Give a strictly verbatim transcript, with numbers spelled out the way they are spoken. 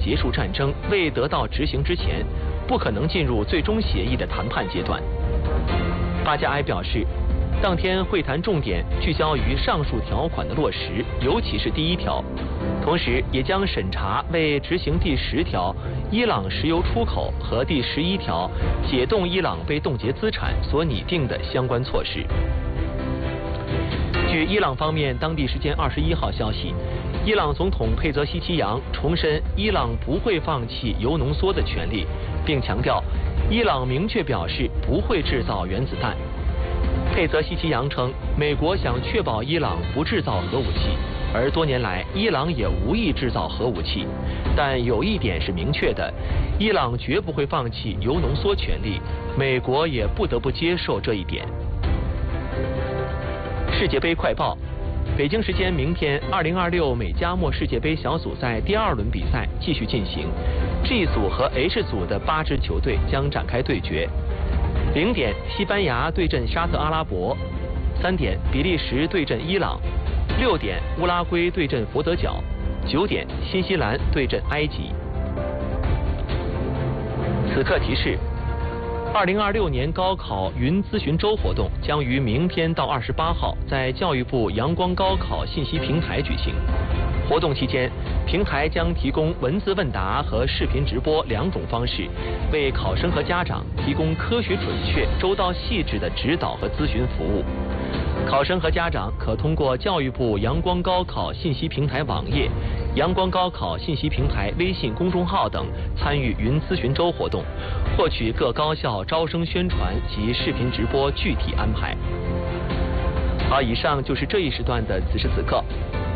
结束战争未得到执行之前，不可能进入最终协议的谈判阶段。巴加埃表示，当天会谈重点聚焦于上述条款的落实，尤其是第一条，同时也将审查为执行第十条伊朗石油出口和第十一条解冻伊朗被冻结资产所拟定的相关措施。据伊朗方面当地时间二十一号消息，伊朗总统佩泽希奇扬重申伊朗不会放弃铀浓缩的权利，并强调伊朗明确表示不会制造原子弹。佩泽希奇扬称，美国想确保伊朗不制造核武器，而多年来伊朗也无意制造核武器。但有一点是明确的，伊朗绝不会放弃铀浓缩权利，美国也不得不接受这一点。世界杯快报，北京时间明天，二零二六美加墨世界杯小组赛第二轮比赛继续进行 ，G 组和 H 组的八支球队将展开对决。零点，西班牙对阵沙特阿拉伯；三点，比利时对阵伊朗；六点，乌拉圭对阵佛得角；九点，新西兰对阵埃及。此刻提示。二零二六年高考云咨询周活动将于明天到二十八号在教育部阳光高考信息平台举行。活动期间，平台将提供文字问答和视频直播两种方式，为考生和家长提供科学准确、周到细致的指导和咨询服务。考生和家长可通过教育部阳光高考信息平台网页、阳光高考信息平台微信公众号等参与云咨询周活动，获取各高校招生宣传及视频直播具体安排。好，以上就是这一时段的此时此刻。